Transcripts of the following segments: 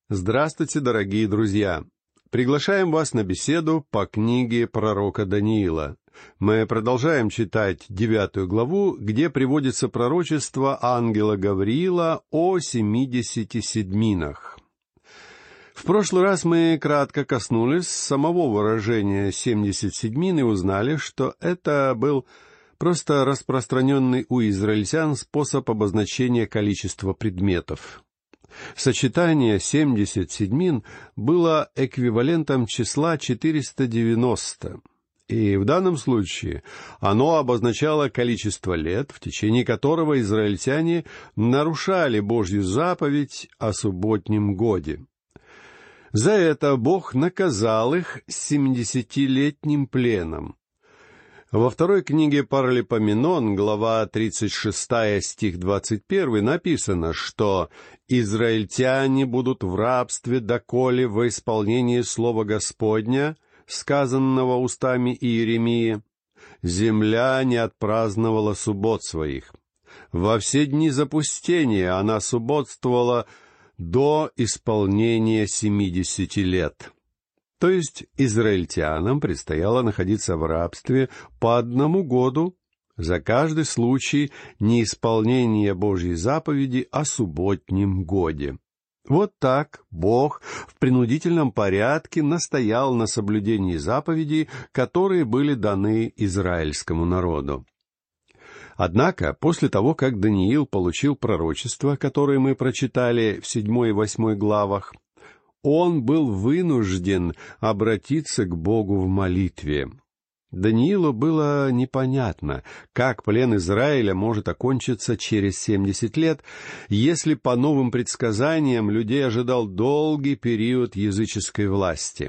Здравствуйте, дорогие друзья! Приглашаем вас на беседу по книге пророка Даниила. Мы продолжаем читать 9 главу, где приводится пророчество ангела Гавриила о 70 седьминах. В прошлый раз мы кратко коснулись самого выражения 70 седьмин и узнали, что это был просто распространенный у израильтян способ обозначения количества предметов. Сочетание 70 седьмин было эквивалентом числа 490, и в данном случае оно обозначало количество лет, в течение которого израильтяне нарушали Божью заповедь о субботнем годе. За это Бог наказал их 70-летним пленом. Во второй книге Паралипоменон, глава 36, стих 21, написано, что «израильтяне будут в рабстве, доколе во исполнении слова Господня, сказанного устами Иеремии, земля не отпраздновала суббот своих. Во все дни запустения она субботствовала до исполнения 70 лет». То есть израильтянам предстояло находиться в рабстве по 1 году за каждый случай неисполнения Божьей заповеди о субботнем годе. Вот так Бог в принудительном порядке настоял на соблюдении заповедей, которые были даны израильскому народу. Однако, после того, как Даниил получил пророчество, которое мы прочитали в 7 и 8 главах, он был вынужден обратиться к Богу в молитве. Даниилу было непонятно, как плен Израиля может окончиться через 70 лет, если по новым предсказаниям людей ожидал долгий период языческой власти.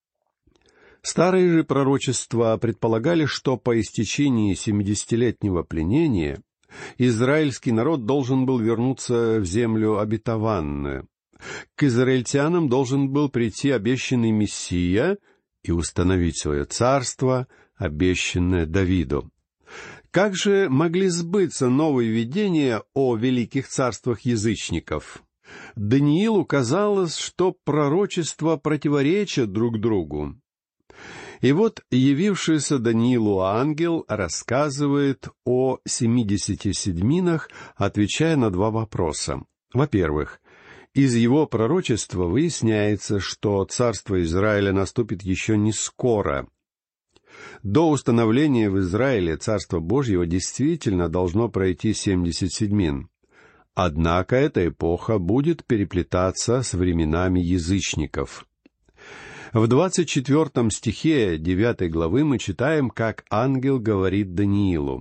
Старые же пророчества предполагали, что по истечении 70-летнего пленения израильский народ должен был вернуться в землю обетованную. К израильтянам должен был прийти обещанный Мессия и установить свое царство, обещанное Давиду. Как же могли сбыться новые видения о великих царствах язычников? Даниилу казалось, что пророчества противоречат друг другу. И вот явившийся Даниилу ангел рассказывает о 70 седьминах, отвечая на 2 вопроса. Во-первых, из его пророчества выясняется, что царство Израиля наступит еще не скоро. До установления в Израиле Царства Божьего действительно должно пройти 70 седьмин. Однако эта эпоха будет переплетаться с временами язычников. В 24 стихе 9 главы мы читаем, как ангел говорит Даниилу: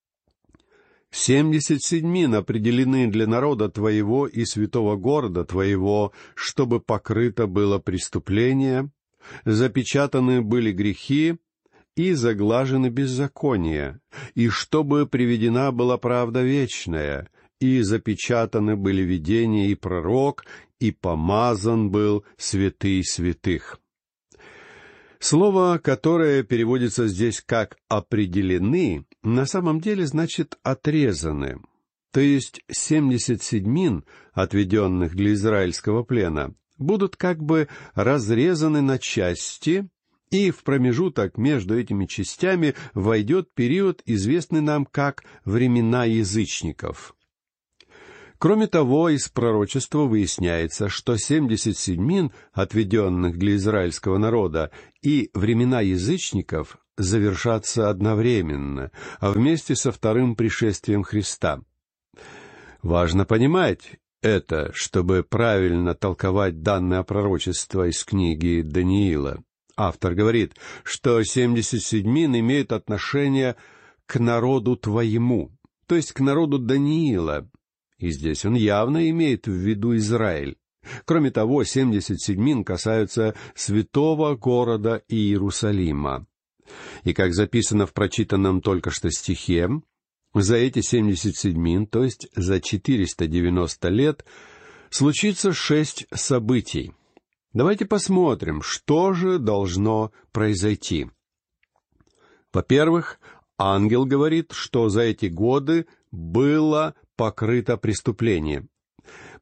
70 седьмин определены для народа твоего и святого города твоего, чтобы покрыто было преступление, запечатаны были грехи и заглажены беззакония, и чтобы приведена была правда вечная, и запечатаны были видения и пророк, и помазан был святый святых». Слово, которое переводится здесь как «определены», на самом деле значит «отрезаны». То есть 70 седьмин, отведенных для израильского плена, будут как бы разрезаны на части, и в промежуток между этими частями войдет период, известный нам как «времена язычников». Кроме того, из пророчества выясняется, что 70 седьмин, отведенных для израильского народа, и времена язычников завершатся одновременно, а вместе со вторым пришествием Христа. Важно понимать это, чтобы правильно толковать данное пророчество из книги Даниила. Автор говорит, что 70 седьмин имеют отношение к народу твоему, то есть к народу Даниила. И здесь он явно имеет в виду Израиль. Кроме того, 70 седьмин касаются святого города Иерусалима. И как записано в прочитанном только что стихе, за эти 70 седьмин, то есть за 490 лет, случится 6 событий. Давайте посмотрим, что же должно произойти. Во-первых, ангел говорит, что за эти годы было покрыто преступление.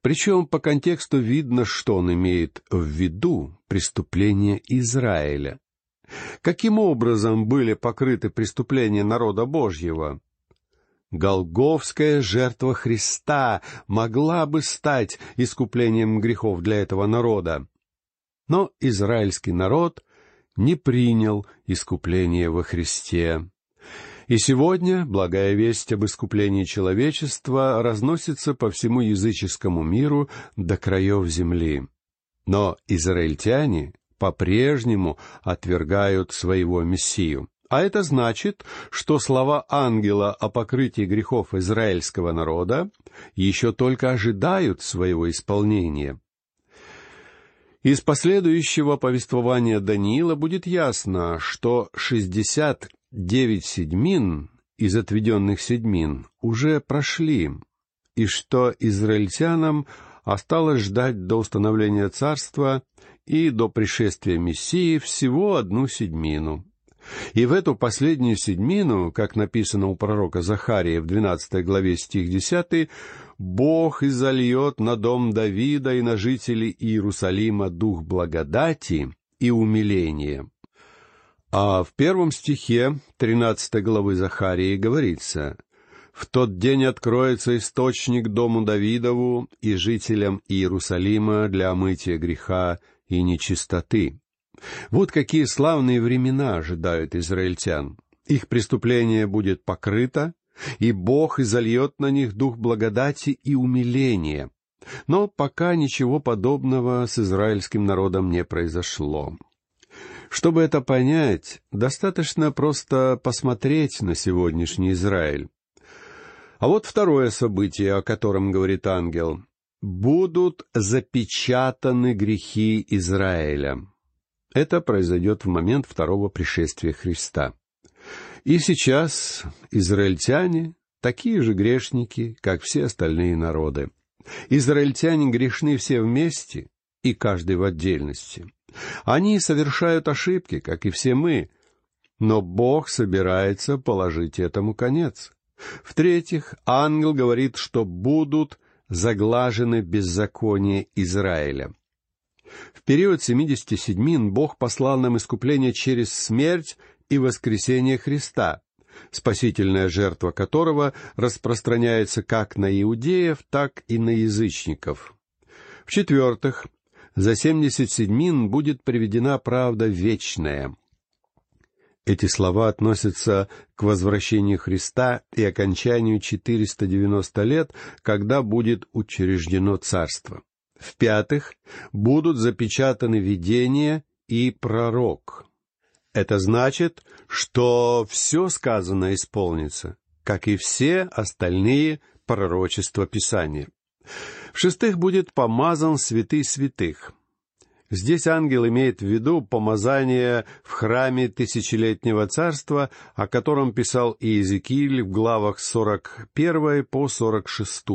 Причем по контексту видно, что он имеет в виду преступления Израиля. Каким образом были покрыты преступления народа Божьего? Голгофская жертва Христа могла бы стать искуплением грехов для этого народа. Но израильский народ не принял искупление во Христе. И сегодня благая весть об искуплении человечества разносится по всему языческому миру до краев земли. Но израильтяне по-прежнему отвергают своего Мессию. А это значит, что слова ангела о покрытии грехов израильского народа еще только ожидают своего исполнения. Из последующего повествования Даниила будет ясно, что 69 седьмин из отведенных седьмин уже прошли, и что израильтянам осталось ждать до установления царства и до пришествия Мессии всего 1 седьмину. И в эту последнюю седьмину, как написано у пророка Захарии в 12 главе стих 10, Бог изольет на дом Давида и на жителей Иерусалима дух благодати и умиления. А в 1 стихе 13 главы Захарии говорится: «В тот день откроется источник дому Давидову и жителям Иерусалима для омытия греха и нечистоты». Вот какие славные времена ожидают израильтян. Их преступление будет покрыто, и Бог изольет на них дух благодати и умиления. Но пока ничего подобного с израильским народом не произошло. Чтобы это понять, достаточно просто посмотреть на сегодняшний Израиль. А вот второе событие, о котором говорит ангел. «Будут запечатаны грехи Израиля». Это произойдет в момент второго пришествия Христа. И сейчас израильтяне такие же грешники, как все остальные народы. Израильтяне грешны все вместе и каждый в отдельности. Они совершают ошибки, как и все мы, но Бог собирается положить этому конец. В-третьих, ангел говорит, что будут заглажены беззакония Израиля. В период 70 седьмин Бог послал нам искупление через смерть и воскресение Христа, спасительная жертва которого распространяется как на иудеев, так и на язычников. В-четвертых, за 70 седьмин будет приведена правда вечная. Эти слова относятся к возвращению Христа и окончанию 490 лет, когда будет учреждено царство. В-пятых, будут запечатаны видение и пророк. Это значит, что все сказанное исполнится, как и все остальные пророчества Писания. В-шестых, будет помазан святый святых. Здесь ангел имеет в виду помазание в храме тысячелетнего царства, о котором писал Иезекииль в главах 41 по 46.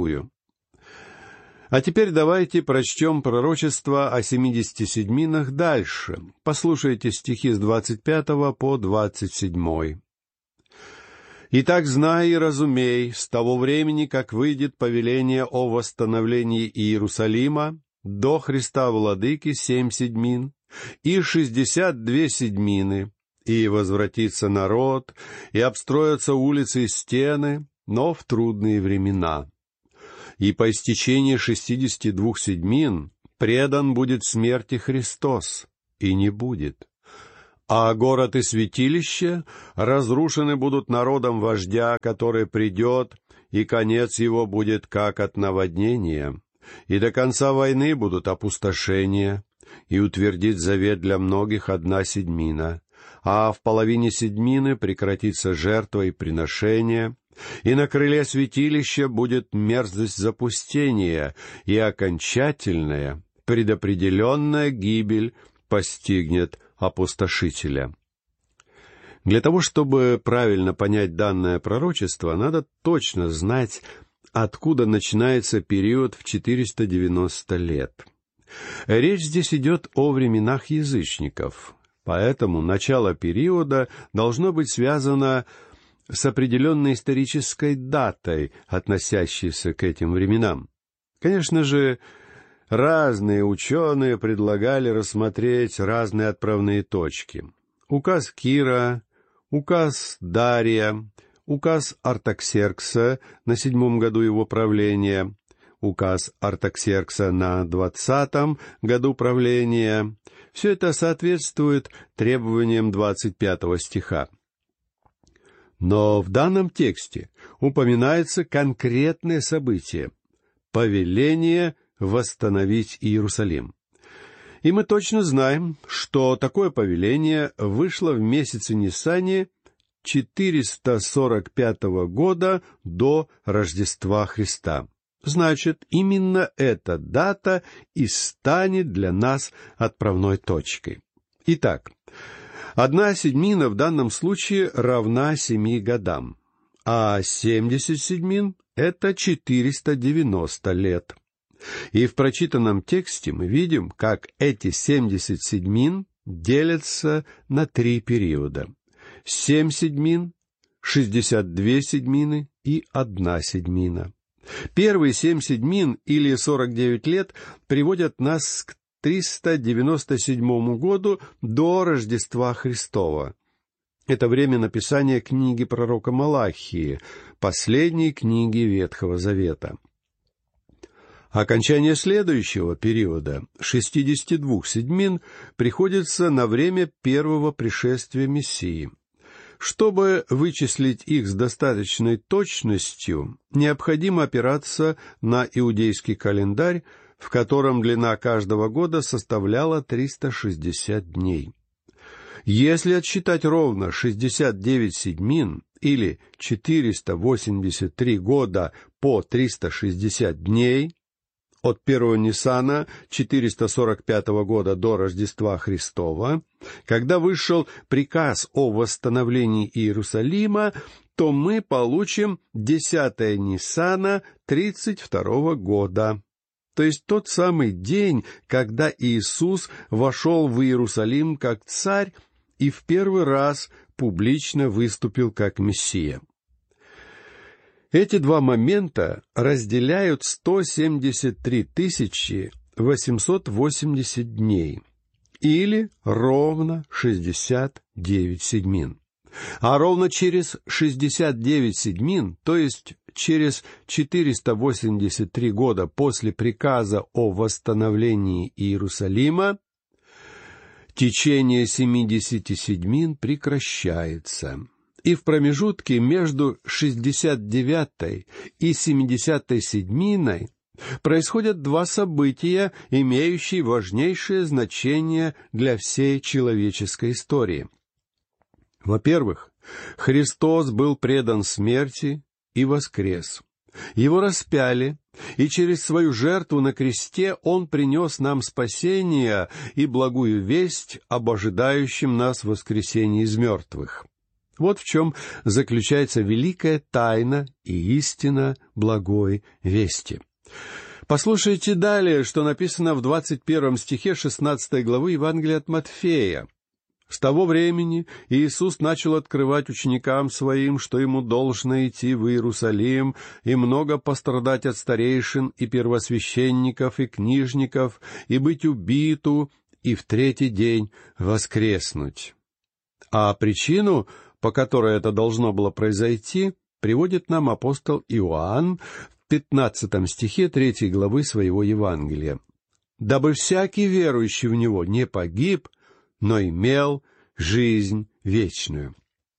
А теперь давайте прочтем пророчество о 70 седьминах дальше. Послушайте стихи с 25 по 27. «Итак, знай и разумей, с того времени, как выйдет повеление о восстановлении Иерусалима, до Христа Владыки 7 седьмин, и 62 седьмины, и возвратится народ, и обстроятся улицы и стены, но в трудные времена. И по истечении 62 седьмин предан будет смерти Христос, и не будет. А город и святилище разрушены будут народом вождя, который придет, и конец его будет как от наводнения. И до конца войны будут опустошения, и утвердит завет для многих 1 седьмина. А в половине седьмины прекратится жертва и приношение, и на крыле святилища будет мерзость запустения, и окончательная, предопределенная гибель постигнет опустошителя». Для того, чтобы правильно понять данное пророчество, надо точно знать, откуда начинается период в 490 лет. Речь здесь идет о временах язычников, поэтому начало периода должно быть связано с определенной исторической датой, относящейся к этим временам. Конечно же, разные ученые предлагали рассмотреть разные отправные точки. Указ Кира, указ Дария, указ Артаксеркса на 7-м году его правления, указ Артаксеркса на 20-м году правления. Все это соответствует требованиям 25 стиха. Но в данном тексте упоминается конкретное событие — повеление восстановить Иерусалим. И мы точно знаем, что такое повеление вышло в месяце Нисане 445 года до Рождества Христа. Значит, именно эта дата и станет для нас отправной точкой. Итак, 1/7 в данном случае равна 7 годам, а 70 седьмин — это 490 лет. И в прочитанном тексте мы видим, как эти 70 седьмин делятся на 3 периода. 7 седьмин, 62 седьмины и 1 седьмина. Первые 7 седьмин, или 49 лет, приводят нас к 397 году до Рождества Христова. Это время написания книги пророка Малахии, последней книги Ветхого Завета. Окончание следующего периода, 62 седьмин, приходится на время первого пришествия Мессии. Чтобы вычислить их с достаточной точностью, необходимо опираться на иудейский календарь, в котором длина каждого года составляла 360 дней. Если отсчитать ровно 69 седьмин, или 483 года по 360 дней, от 1 Нисана 445 года до Рождества Христова, когда вышел приказ о восстановлении Иерусалима, то мы получим 10 Нисана 32 года. То есть тот самый день, когда Иисус вошел в Иерусалим как царь и в первый раз публично выступил как Мессия. Эти два момента разделяют 173 880 дней, или ровно 69 седьмин. А ровно через 69 седьмин, то есть через 483 года после приказа о восстановлении Иерусалима, течение 70 седьмин прекращается. И в промежутке между 69-й и 70-й седьминой происходят два события, имеющие важнейшее значение для всей человеческой истории. Во-первых, Христос был предан смерти и воскрес. Его распяли, и через свою жертву на кресте Он принес нам спасение и благую весть об ожидающем нас воскресении из мертвых. Вот в чем заключается великая тайна и истина благой вести. Послушайте далее, что написано в 21 стихе 16 главы Евангелия от Матфея. «С того времени Иисус начал открывать ученикам Своим, что Ему должно идти в Иерусалим и много пострадать от старейшин и первосвященников и книжников, и быть убиту, и в 3-й день воскреснуть». А причину, по которой это должно было произойти, приводит нам апостол Иоанн в 15 стихе 3 главы своего Евангелия. «Дабы всякий верующий в Него не погиб, но имел жизнь вечную».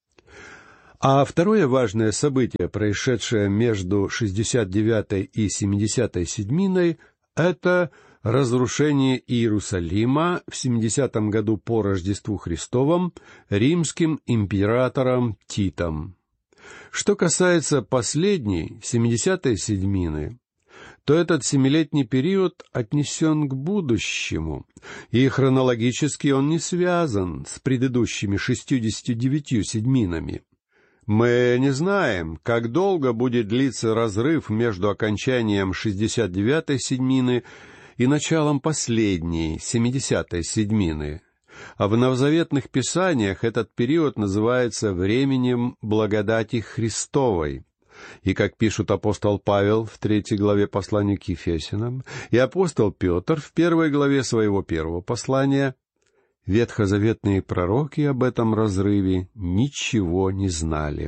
А второе важное событие, происшедшее между 69-й и 70-й седьминой, это разрушение Иерусалима в 70-м году по Рождеству Христовом римским императором Титом. Что касается последней, 70-й седьмины, то этот 7-летний период отнесен к будущему, и хронологически он не связан с предыдущими 69 седьминами. Мы не знаем, как долго будет длиться разрыв между окончанием 69-й седьмины и началом последней, 70-й седьмины. А в новозаветных писаниях этот период называется временем благодати Христовой. И, как пишут апостол Павел в 3 главе послания к Ефесянам и апостол Петр в 1 главе своего 1 послания, ветхозаветные пророки об этом разрыве ничего не знали.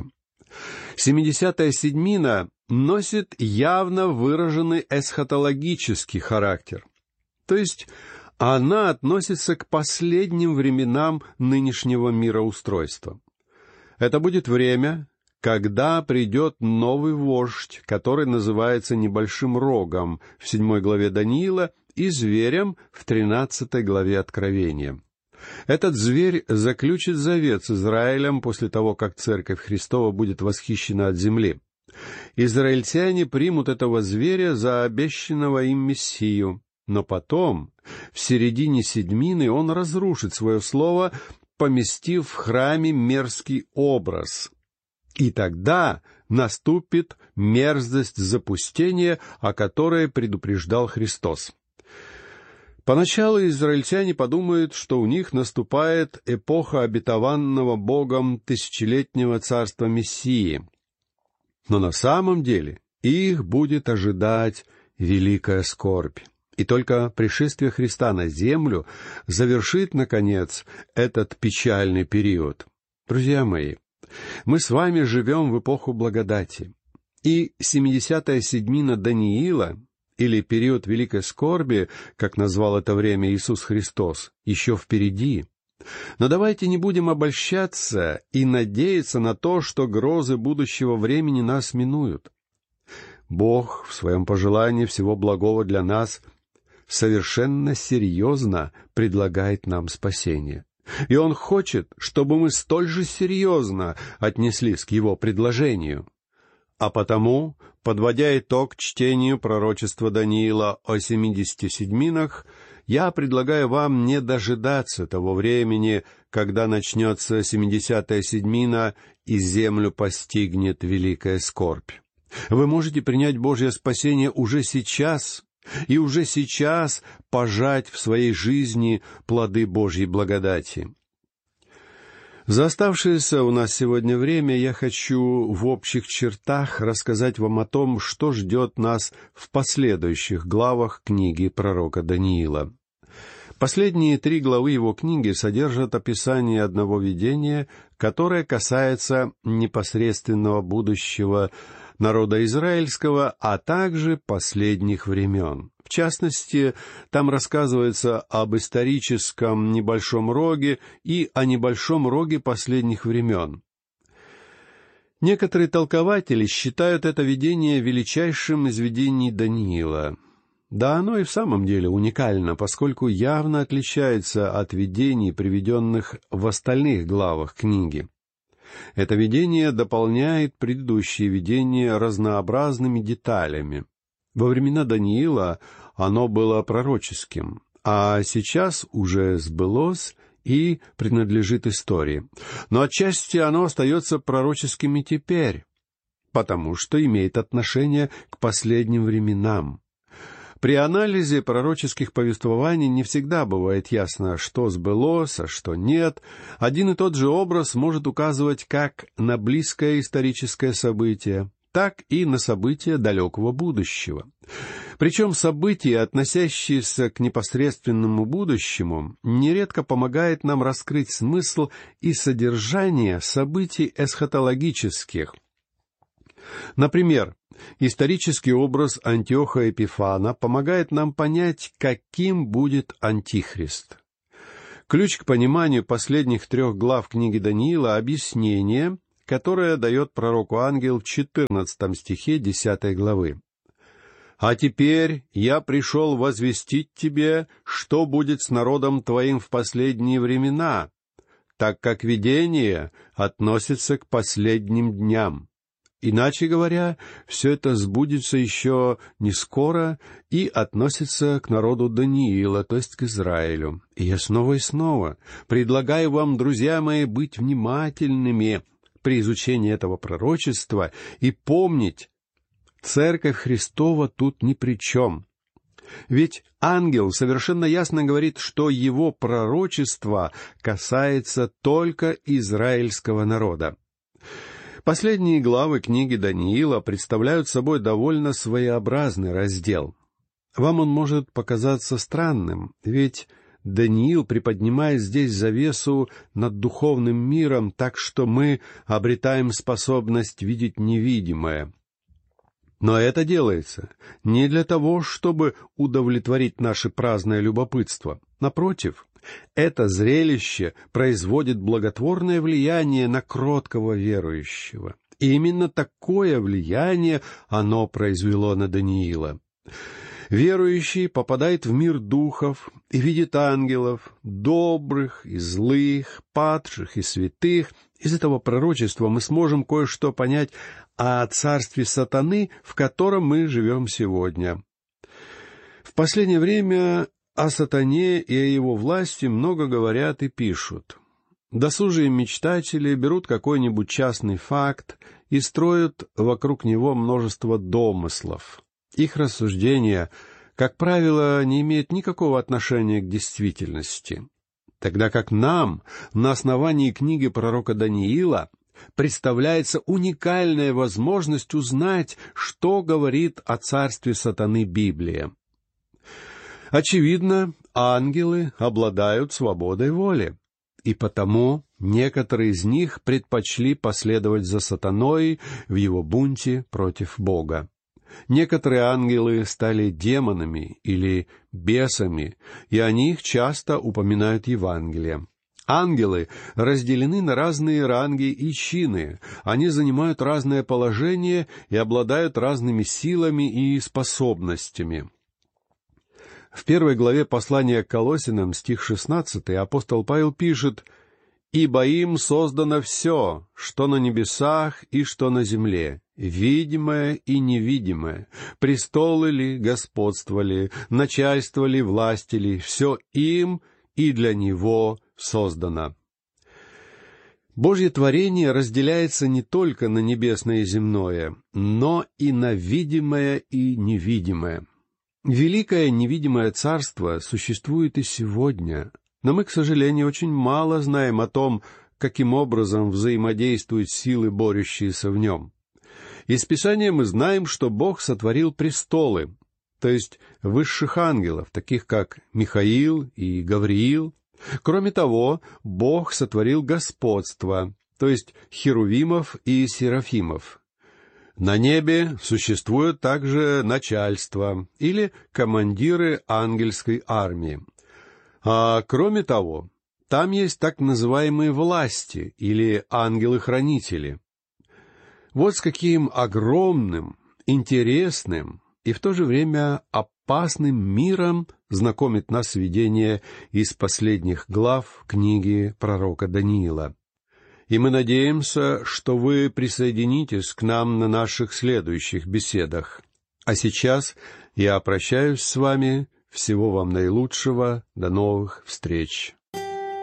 70-я седьмина носит явно выраженный эсхатологический характер, то есть она относится к последним временам нынешнего мироустройства. Это будет время, когда придет новый вождь, который называется Небольшим Рогом в 7 главе Даниила и Зверем в 13 главе Откровения. Этот зверь заключит завет с Израилем после того, как Церковь Христова будет восхищена от земли. Израильтяне примут этого зверя за обещанного им Мессию, но потом, в середине седьмины, он разрушит свое слово, поместив в храме мерзкий образ. И тогда наступит мерзость запустения, о которой предупреждал Христос. Поначалу израильтяне подумают, что у них наступает эпоха обетованного Богом тысячелетнего царства Мессии. Но на самом деле их будет ожидать великая скорбь. И только пришествие Христа на землю завершит, наконец, этот печальный период. Друзья мои, мы с вами живем в эпоху благодати. И 70-я седьмина Даниила, или период великой скорби, как назвал это время Иисус Христос, еще впереди. Но давайте не будем обольщаться и надеяться на то, что грозы будущего времени нас минуют. Бог в своем пожелании всего благого для нас совершенно серьезно предлагает нам спасение. И Он хочет, чтобы мы столь же серьезно отнеслись к Его предложению. А потому, подводя итог чтению пророчества Даниила о 70 седьминах, я предлагаю вам не дожидаться того времени, когда начнется 70-я седьмина и землю постигнет великая скорбь. Вы можете принять Божье спасение уже сейчас, и уже сейчас пожать в своей жизни плоды Божьей благодати. За оставшееся у нас сегодня время я хочу в общих чертах рассказать вам о том, что ждет нас в последующих главах книги пророка Даниила. Последние 3 главы его книги содержат описание одного видения, которое касается непосредственного будущего народа израильского, а также последних времен. В частности, там рассказывается об историческом небольшом роге и о небольшом роге последних времен. Некоторые толкователи считают это видение величайшим из видений Даниила. Да, оно и в самом деле уникально, поскольку явно отличается от видений, приведенных в остальных главах книги. Это видение дополняет предыдущие видения разнообразными деталями. Во времена Даниила оно было пророческим, а сейчас уже сбылось и принадлежит истории. Но отчасти оно остается пророческим и теперь, потому что имеет отношение к последним временам. При анализе пророческих повествований не всегда бывает ясно, что сбылось, а что нет. Один и тот же образ может указывать как на близкое историческое событие, так и на события далекого будущего. Причем события, относящиеся к непосредственному будущему, нередко помогают нам раскрыть смысл и содержание событий эсхатологических. Например, исторический образ Антиоха Эпифана помогает нам понять, каким будет Антихрист. Ключ к пониманию последних 3 глав книги Даниила — объяснение, которое дает пророку ангел в 14 стихе 10 главы. «А теперь я пришел возвестить тебе, что будет с народом твоим в последние времена, так как видение относится к последним дням». Иначе говоря, все это сбудется еще не скоро и относится к народу Даниила, то есть к Израилю. И я снова и снова предлагаю вам, друзья мои, быть внимательными при изучении этого пророчества и помнить, Церковь Христова тут ни при чем. Ведь ангел совершенно ясно говорит, что его пророчество касается только израильского народа. Последние главы книги Даниила представляют собой довольно своеобразный раздел. Вам он может показаться странным, ведь Даниил приподнимает здесь завесу над духовным миром, так что мы обретаем способность видеть невидимое. Но это делается не для того, чтобы удовлетворить наше праздное любопытство. Напротив, это зрелище производит благотворное влияние на кроткого верующего. И именно такое влияние оно произвело на Даниила. Верующий попадает в мир духов и видит ангелов, добрых и злых, падших и святых. Из этого пророчества мы сможем кое-что понять о царстве сатаны, в котором мы живем сегодня. В последнее время о сатане и о его власти много говорят и пишут. Досужие мечтатели берут какой-нибудь частный факт и строят вокруг него множество домыслов. Их рассуждения, как правило, не имеют никакого отношения к действительности, тогда как нам, на основании книги пророка Даниила, представляется уникальная возможность узнать, что говорит о царстве сатаны Библия. Очевидно, ангелы обладают свободой воли, и потому некоторые из них предпочли последовать за сатаной в его бунте против Бога. Некоторые ангелы стали демонами или бесами, и о них часто упоминают Евангелие. Ангелы разделены на разные ранги и чины, они занимают разное положение и обладают разными силами и способностями. В 1 главе послания к Колоссянам, стих 16, апостол Павел пишет: «Ибо им создано все, что на небесах и что на земле, видимое и невидимое, престолы ли, господство ли, начальство ли, власти ли, все им и для него создано». Божье творение разделяется не только на небесное и земное, но и на видимое и невидимое. Великое невидимое царство существует и сегодня, но мы, к сожалению, очень мало знаем о том, каким образом взаимодействуют силы, борющиеся в нем. Из Писания мы знаем, что Бог сотворил престолы, то есть высших ангелов, таких как Михаил и Гавриил. Кроме того, Бог сотворил господство, то есть херувимов и серафимов. На небе существует также начальство или командиры ангельской армии. А кроме того, там есть так называемые власти или ангелы-хранители. Вот с каким огромным, интересным и в то же время опасным миром знакомит нас видение из последних глав книги пророка Даниила. И мы надеемся, что вы присоединитесь к нам на наших следующих беседах. А сейчас я прощаюсь с вами. Всего вам наилучшего. До новых встреч.